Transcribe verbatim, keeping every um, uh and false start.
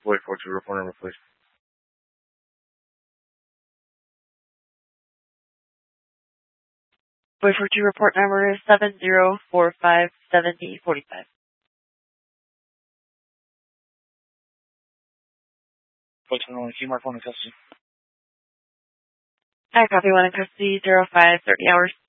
Wait for two report number, please. Wait for two report number is seven zero four five seven D forty-five. Wait for one, Key Mark one in custody. I copy one in custody, zero five, thirty hours.